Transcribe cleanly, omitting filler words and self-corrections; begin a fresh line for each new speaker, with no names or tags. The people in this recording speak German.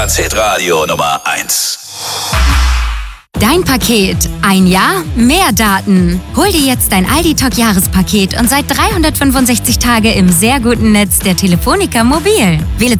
Hitradio Nummer 1.
Dein Paket. Ein Jahr, mehr Daten. Hol dir jetzt dein Aldi-Talk-Jahrespaket und seit 365 Tage im sehr guten Netz der Telefonica Mobil. Wähle